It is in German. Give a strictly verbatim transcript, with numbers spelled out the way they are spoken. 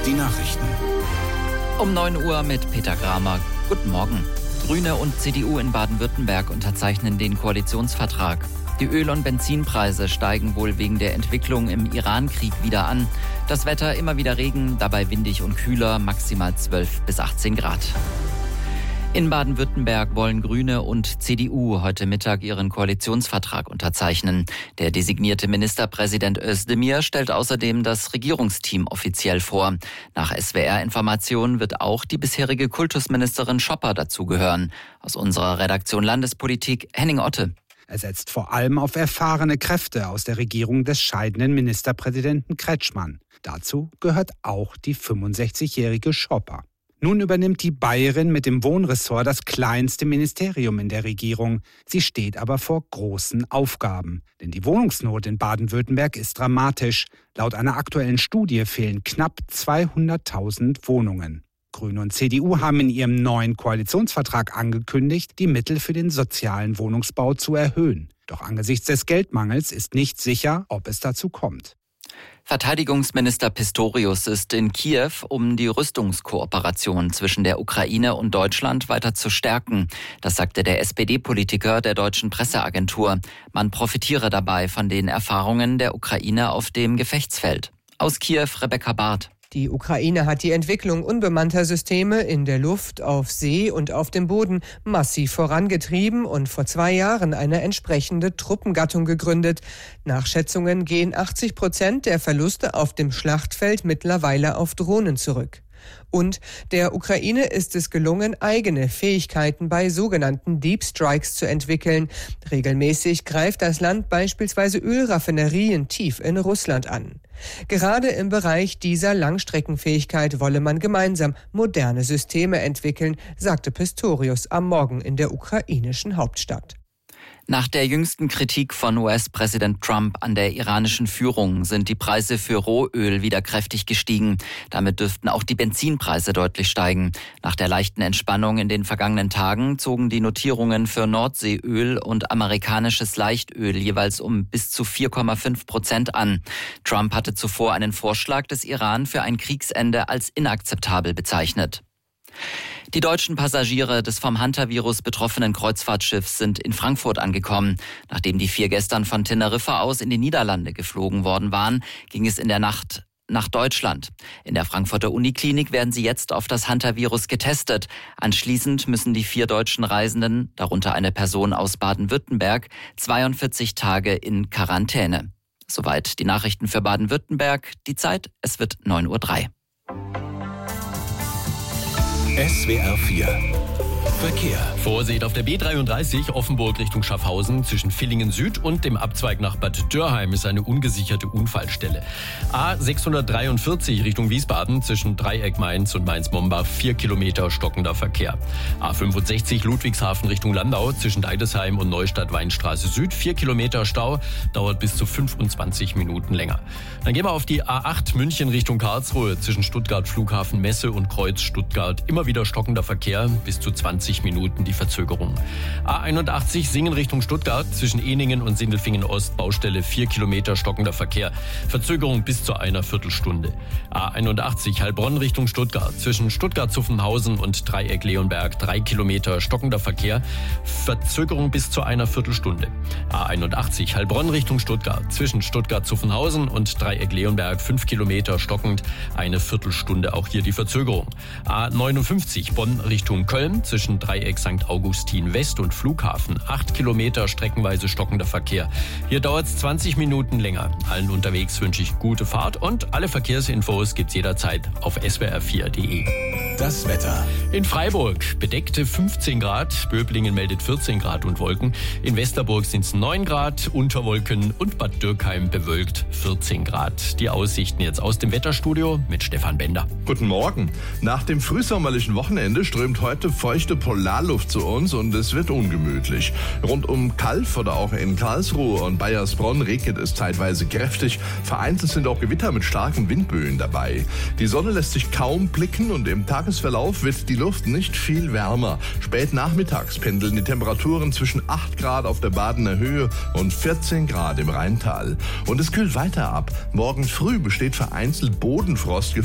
Die Nachrichten. Um neun Uhr mit Peter Gramer. Guten Morgen. Grüne und C D U in Baden-Württemberg unterzeichnen den Koalitionsvertrag. Die Öl- und Benzinpreise steigen wohl wegen der Entwicklung im Iran-Krieg wieder an. Das Wetter immer wieder Regen, dabei windig und kühler, maximal zwölf bis achtzehn Grad. In Baden-Württemberg wollen Grüne und C D U heute Mittag ihren Koalitionsvertrag unterzeichnen. Der designierte Ministerpräsident Özdemir stellt außerdem das Regierungsteam offiziell vor. Nach S W R-Informationen wird auch die bisherige Kultusministerin Schopper dazugehören. Aus unserer Redaktion Landespolitik Henning Otte. Er setzt vor allem auf erfahrene Kräfte aus der Regierung des scheidenden Ministerpräsidenten Kretschmann. Dazu gehört auch die fünfundsechzigjährige Schopper. Nun übernimmt die Bayerin mit dem Wohnressort das kleinste Ministerium in der Regierung. Sie steht aber vor großen Aufgaben. Denn die Wohnungsnot in Baden-Württemberg ist dramatisch. Laut einer aktuellen Studie fehlen knapp zweihunderttausend Wohnungen. Grüne und C D U haben in ihrem neuen Koalitionsvertrag angekündigt, die Mittel für den sozialen Wohnungsbau zu erhöhen. Doch angesichts des Geldmangels ist nicht sicher, ob es dazu kommt. Verteidigungsminister Pistorius ist in Kiew, um die Rüstungskooperation zwischen der Ukraine und Deutschland weiter zu stärken. Das sagte der S P D-Politiker der deutschen Presseagentur. Man profitiere dabei von den Erfahrungen der Ukraine auf dem Gefechtsfeld. Aus Kiew Rebecca Barth. Die Ukraine hat die Entwicklung unbemannter Systeme in der Luft, auf See und auf dem Boden massiv vorangetrieben und vor zwei Jahren eine entsprechende Truppengattung gegründet. Nach Schätzungen gehen achtzig Prozent der Verluste auf dem Schlachtfeld mittlerweile auf Drohnen zurück. Und der Ukraine ist es gelungen, eigene Fähigkeiten bei sogenannten Deep Strikes zu entwickeln. Regelmäßig greift das Land beispielsweise Ölraffinerien tief in Russland an. Gerade im Bereich dieser Langstreckenfähigkeit wolle man gemeinsam moderne Systeme entwickeln, sagte Pistorius am Morgen in der ukrainischen Hauptstadt. Nach der jüngsten Kritik von U S-Präsident Trump an der iranischen Führung sind die Preise für Rohöl wieder kräftig gestiegen. Damit dürften auch die Benzinpreise deutlich steigen. Nach der leichten Entspannung in den vergangenen Tagen zogen die Notierungen für Nordseeöl und amerikanisches Leichtöl jeweils um bis zu vier Komma fünf Prozent an. Trump hatte zuvor einen Vorschlag des Iran für ein Kriegsende als inakzeptabel bezeichnet. Die deutschen Passagiere des vom Hantavirus betroffenen Kreuzfahrtschiffs sind in Frankfurt angekommen. Nachdem die vier gestern von Teneriffa aus in die Niederlande geflogen worden waren, ging es in der Nacht nach Deutschland. In der Frankfurter Uniklinik werden sie jetzt auf das Hantavirus getestet. Anschließend müssen die vier deutschen Reisenden, darunter eine Person aus Baden-Württemberg, zweiundvierzig Tage in Quarantäne. Soweit die Nachrichten für Baden-Württemberg. Die Zeit, es wird neun Uhr drei. S W R vier Verkehr. Vorsicht auf der B dreiunddreißig Offenburg Richtung Schaffhausen zwischen Villingen Süd und dem Abzweig nach Bad Dürrheim ist eine ungesicherte Unfallstelle. A sechshundertdreiundvierzig Richtung Wiesbaden zwischen Dreieck Mainz und Mainz-Mombach vier Kilometer stockender Verkehr. A fünfundsechzig Ludwigshafen Richtung Landau zwischen Deidesheim und Neustadt-Weinstraße Süd vier Kilometer Stau, dauert bis zu fünfundzwanzig Minuten länger. Dann gehen wir auf die A acht München Richtung Karlsruhe zwischen Stuttgart Flughafen Messe und Kreuz Stuttgart. Immer wieder stockender Verkehr, bis zu zwanzig Minuten die Verzögerung. A einundachtzig Singen Richtung Stuttgart zwischen Eningen und Sindelfingen Ost Baustelle vier Kilometer stockender Verkehr. Verzögerung bis zu einer Viertelstunde. A einundachtzig Heilbronn Richtung Stuttgart zwischen Stuttgart-Zuffenhausen und Dreieck Leonberg drei Kilometer stockender Verkehr. Verzögerung bis zu einer Viertelstunde. A einundachtzig Heilbronn Richtung Stuttgart zwischen Stuttgart-Zuffenhausen und Dreieck Leonberg fünf Kilometer stockend. Eine Viertelstunde auch hier die Verzögerung. A neunundfünfzig Bonn Richtung Köln zwischen Dreieck Sankt Augustin West und Flughafen. acht Kilometer streckenweise stockender Verkehr. Hier dauert es zwanzig Minuten länger. Allen unterwegs wünsche ich gute Fahrt und alle Verkehrsinfos gibt's jederzeit auf s w r vier punkt d e. Das Wetter. In Freiburg bedeckte fünfzehn Grad, Böblingen meldet vierzehn Grad und Wolken. In Westerburg sind es neun Grad, Unterwolken und Bad Dürkheim bewölkt vierzehn Grad. Die Aussichten jetzt aus dem Wetterstudio mit Stefan Bender. Guten Morgen. Nach dem frühsommerlichen Wochenende strömt heute feuchte Polarluft zu uns und es wird ungemütlich. Rund um Calw oder auch in Karlsruhe und Baiersbronn regnet es zeitweise kräftig. Vereinzelt sind auch Gewitter mit starken Windböen dabei. Die Sonne lässt sich kaum blicken und im Tagesverlauf wird die Luft nicht viel wärmer. Spät nachmittags pendeln die Temperaturen zwischen acht Grad auf der Badener Höhe und vierzehn Grad im Rheintal. Und es kühlt weiter ab. Morgen früh besteht vereinzelt Bodenfrostgefahr